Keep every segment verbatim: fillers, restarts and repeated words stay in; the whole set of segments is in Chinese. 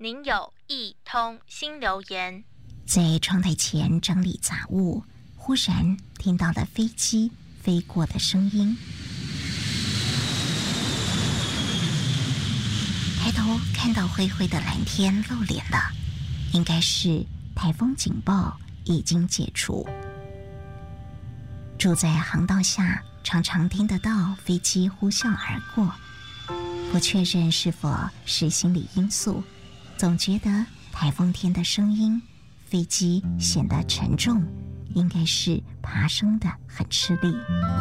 您有一通新留言。 在窗台前整理杂物，忽然听到了飞机飞过的声音。抬头看到灰灰的蓝天露脸了，应该是台风警报已经解除。住在航道下，常常听得到飞机呼啸而过，不确认是否是心理因素，总觉得台风天的声音，飞机显得沉重，应该是爬升的很吃力。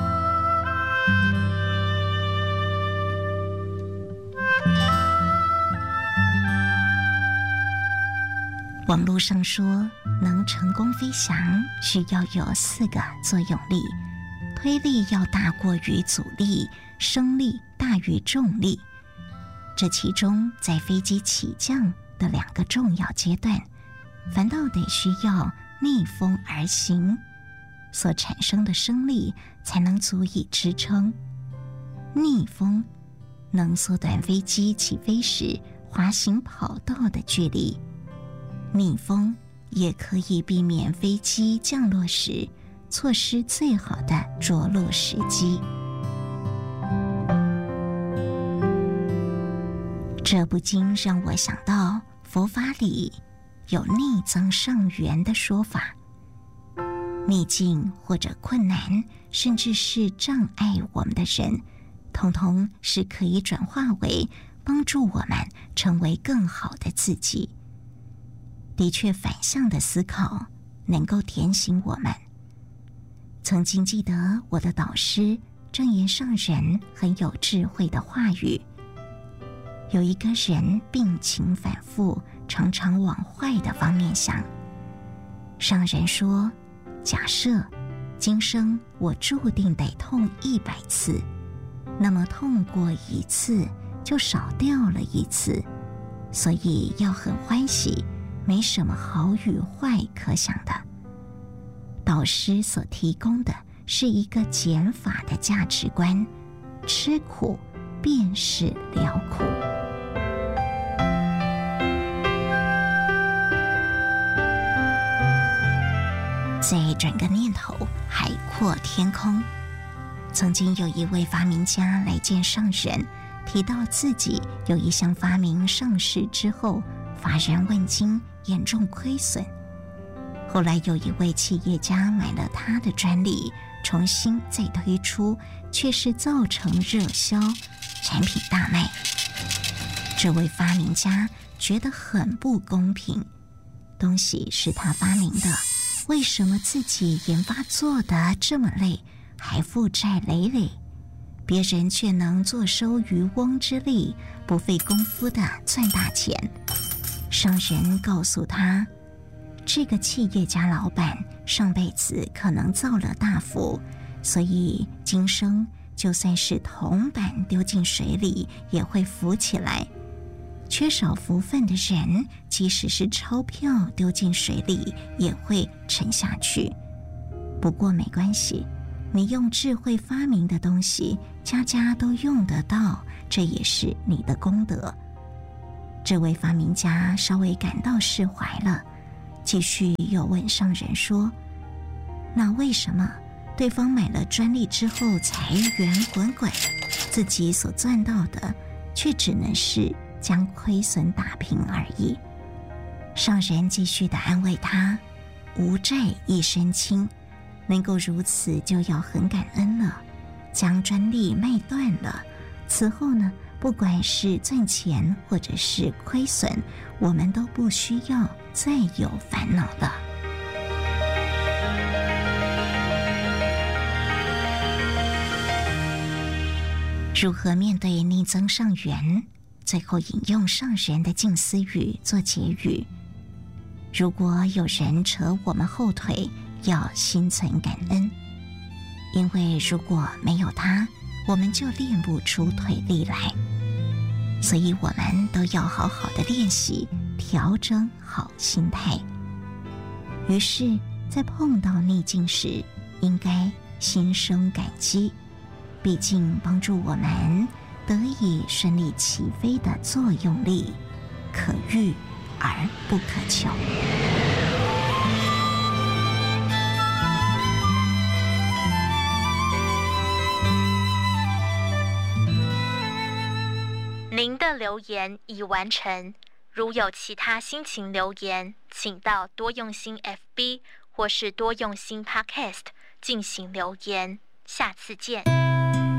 网络上说，能成功飞翔需要有四个作用力，推力要大过于阻力，升力大于重力。这其中在飞机起降的两个重要阶段，反倒得需要逆风而行，所产生的升力才能足以支撑。逆风能缩短飞机起飞时滑行跑道的距离，逆风也可以避免飞机降落时错失最好的着陆时机。这不禁让我想到佛法里有逆增上缘的说法，逆境或者困难，甚至是障碍我们的人，统统是可以转化为帮助我们成为更好的自己。的确，反向的思考能够点醒我们。曾经记得我的导师正言上人很有智慧的话语，有一个人病情反复，常常往坏的方面想。上人说，假设今生我注定得痛一百次，那么痛过一次就少掉了一次，所以要很欢喜，没什么好与坏可想的。导师所提供的是一个减法的价值观，吃苦便是了苦。再转个念头，海阔天空。曾经有一位发明家来见上人，提到自己有一项发明上市之后乏人问津，严重亏损。后来有一位企业家买了他的专利，重新再推出，却是造成热销，产品大卖。这位发明家觉得很不公平，东西是他发明的，为什么自己研发做得这么累，还负债累累，别人却能坐收渔翁之利，不费功夫的赚大钱？商人告诉他，这个企业家老板上辈子可能造了大福，所以今生就算是铜板丢进水里也会浮起来。缺少福分的人，即使是钞票丢进水里也会沉下去。不过没关系，你用智慧发明的东西，家家都用得到，这也是你的功德。这位发明家稍微感到释怀了，继续又问上人说，那为什么对方买了专利之后财源滚滚，自己所赚到的却只能是将亏损打平而已？上人继续的安慰他，无债一身轻，能够如此就要很感恩了。将专利卖断了，此后呢，不管是赚钱或者是亏损，我们都不需要再有烦恼了。如何面对逆增上缘？最后引用上人的静思语做结语：如果有人扯我们后腿，要心存感恩，因为如果没有他，我们就练不出腿力来。所以我们都要好好的练习，调整好心态。于是在碰到逆境时，应该心生感激，毕竟帮助我们得以顺利起飞的作用力，可遇而不可求。 您的留言已完成，如有其他心情留言，请到多用心 F B 或是多用心 Podcast 进行留言。下次见。